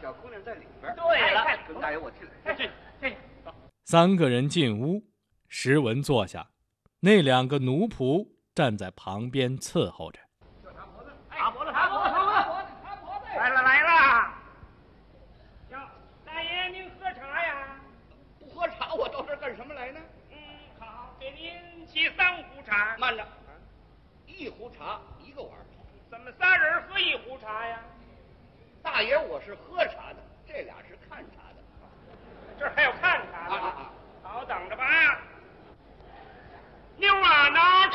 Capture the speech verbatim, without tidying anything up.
小姑娘在里边。 对了， 跟大爷我进来。 进进。 三个人进屋，石文坐下，那两个奴仆站在旁边伺候着。 擦脖子，擦脖子，擦脖子，擦脖子！来了来了。哟，大爷您喝茶呀？ 不喝茶，我到这干什么来呢？ 嗯，好，给您沏三壶茶。 慢着，一壶茶一个碗。 怎么仨人喝一壶茶呀？ 大爷，我是喝茶的，这俩是看茶的。 这还有看